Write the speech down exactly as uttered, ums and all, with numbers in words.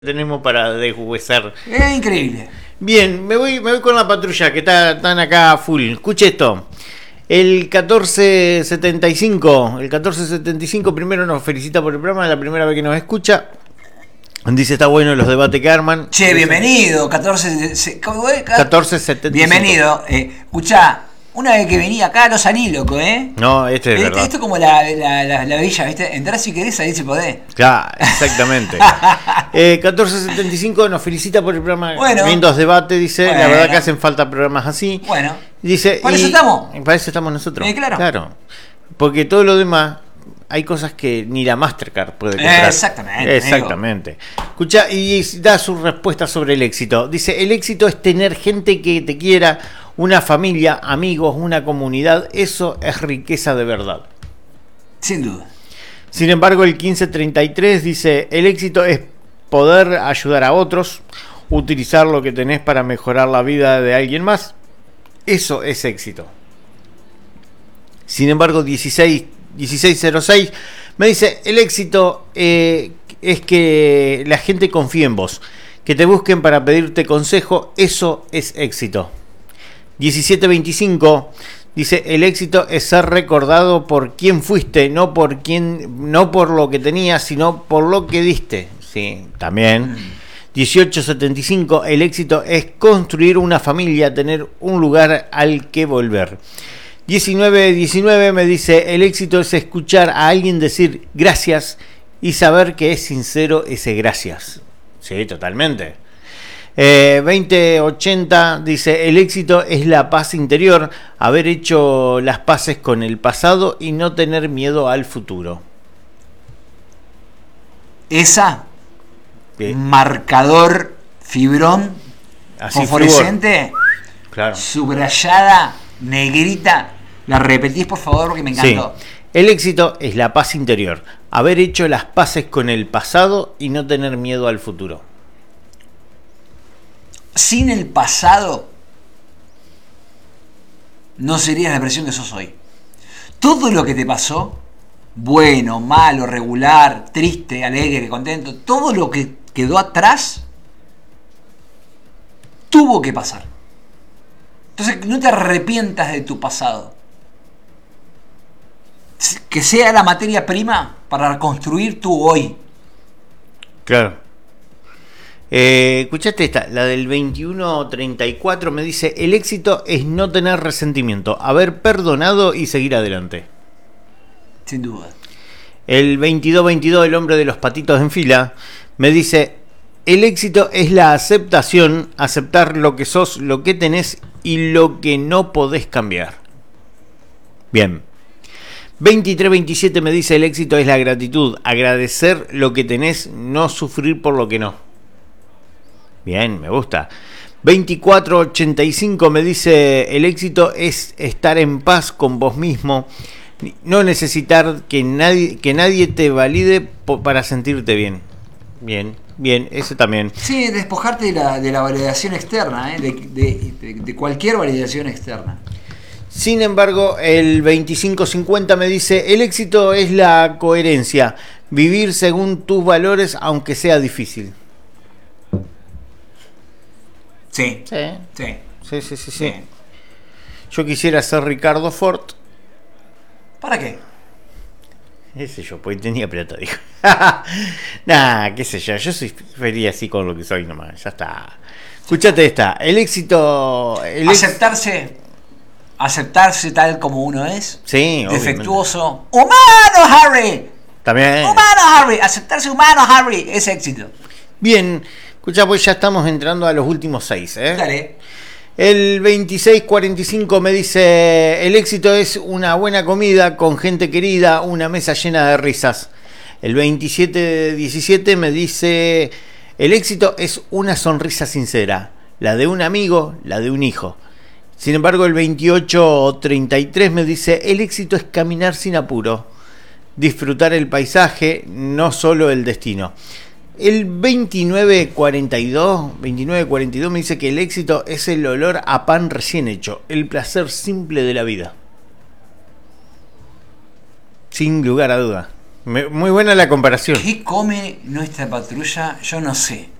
tenemos para deshuesar. Es increíble. Bien, me voy, me voy con la patrulla que está, están acá full. Escuche esto. El catorce setenta y cinco, el catorce setenta y cinco primero nos felicita por el programa, es la primera vez que nos escucha. Dice, está bueno los debates que arman. Che, Dice, bienvenido, catorce... ¿Cómo es? catorce setenta y cinco. Bienvenido. Eh, escuchá, una vez que venía acá no salí, loco, ¿eh? No, este es Esto, verdad. esto es como la, la, la, la villa, ¿viste? Entrás si querés, salís si podés. Claro, exactamente. eh, catorce setenta y cinco nos felicita por el programa. Bueno. Lindos debates, dice. Bueno. La verdad que hacen falta programas así. Bueno. Dice, ¿Para y, eso estamos? Para eso estamos nosotros. Eh, claro. Claro. Porque todo lo demás, hay cosas que ni la Mastercard puede comprar. Eh, exactamente. Exactamente. Escucha, y da su respuesta sobre el éxito. Dice, el éxito es tener gente que te quiera, una familia, amigos, una comunidad. Eso es riqueza de verdad. Sin duda. Sin embargo, el quince treinta y tres dice, el éxito es poder ayudar a otros, utilizar lo que tenés para mejorar la vida de alguien más. Eso es éxito. Sin embargo, dieciséis cero seis me dice, el éxito eh, es que la gente confíe en vos, que te busquen para pedirte consejo. Eso es éxito. diecisiete veinticinco dice, el éxito es ser recordado por quién fuiste, no por quién, no por lo que tenías, sino por lo que diste. Sí, también. dieciocho setenta y cinco, el éxito es construir una familia, tener un lugar al que volver. diecinueve diecinueve me dice, el éxito es escuchar a alguien decir gracias y saber que es sincero ese gracias. Sí, totalmente. Eh, veinte ochenta dice, el éxito es la paz interior, haber hecho las paces con el pasado y no tener miedo al futuro. Esa, Bien. marcador fibrón, Así, fosforescente, flúor. Claro. subrayada, negrita. ¿La repetís, por favor, porque me encantó? Sí. El éxito es la paz interior, haber hecho las paces con el pasado y no tener miedo al futuro. Sin el pasado, no serías la versión que sos hoy. Todo lo que te pasó, bueno, malo, regular, triste, alegre, contento, todo lo que quedó atrás, tuvo que pasar. Entonces, no te arrepientas de tu pasado. Que sea la materia prima para construir tu hoy. Claro. Eh, escuchaste esta, la del veintiuno treinta y cuatro me dice, el éxito es no tener resentimiento, haber perdonado y seguir adelante. Sin duda. El veintidós veintidós, el hombre de los patitos en fila, me dice, el éxito es la aceptación, aceptar lo que sos, lo que tenés y lo que no podés cambiar. Bien. veintitrés veintisiete me dice, el éxito es la gratitud, agradecer lo que tenés, no sufrir por lo que no. Bien, me gusta. veinticuatro ochenta y cinco me dice, el éxito es estar en paz con vos mismo, no necesitar que nadie, que nadie te valide para sentirte bien. Bien, bien, eso también. Sí, despojarte de la, de la validación externa, ¿eh? de, de, de, de cualquier validación externa. Sin embargo, el veinticinco cincuenta me dice, el éxito es la coherencia, vivir según tus valores aunque sea difícil. Sí. Sí. Sí. Sí, sí, sí, sí. Yo quisiera ser Ricardo Ford. ¿Para qué? Qué sé yo, pues tenía plata, dijo. Nah, qué sé yo, yo soy feliz así con lo que soy nomás, ya está. Escuchate esta, el éxito... El aceptarse, ex... aceptarse tal como uno es. Sí, defectuoso. ¡Humano, Harry! También. ¡Humano, Harry! Aceptarse humano, Harry, es éxito. Bien, escucha, pues ya estamos entrando a los últimos seis, ¿eh? Dale. El veintiséis cuarenta y cinco me dice, el éxito es una buena comida con gente querida, una mesa llena de risas. El veintisiete diecisiete me dice, el éxito es una sonrisa sincera, la de un amigo, la de un hijo. Sin embargo, el veintiocho treinta y tres me dice, el éxito es caminar sin apuro, disfrutar el paisaje, no solo el destino. El veintinueve cuarenta y dos me dice que el éxito es el olor a pan recién hecho, el placer simple de la vida. Sin lugar a duda. Me- muy buena la comparación. ¿Qué come nuestra patrulla? Yo no sé.